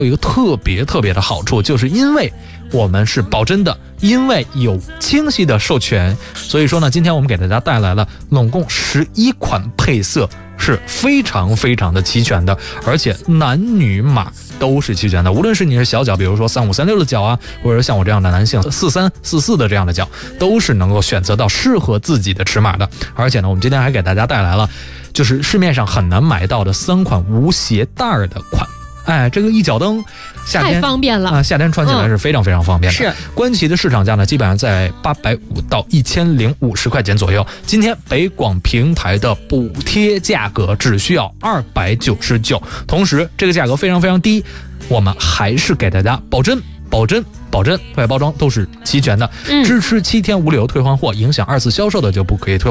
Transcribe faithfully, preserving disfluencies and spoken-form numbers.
有一个特别特别的好处，就是因为我们是保真的，因为有清晰的授权，所以说呢，今天我们给大家带来了总共十一款配色，是非常非常的齐全的，而且男女码都是齐全的。无论是你是小脚，比如说三五三六的脚啊，或者像我这样的男性四三四四的这样的脚，都是能够选择到适合自己的尺码的。而且呢，我们今天还给大家带来了就是市面上很难买到的三款无鞋带的款。哎，这个一脚蹬，夏天太方便了啊！夏天穿起来是非常非常方便的。 嗯、是观其的市场价呢，基本上在八百五到一千零五十块钱左右。今天北广平台的补贴价格只需要二百九十九，同时这个价格非常非常低，我们还是给大家保真、保真、保真，外包装都是齐全的， 嗯、 支持七天无理由退换货，影响二次销售的就不可以退。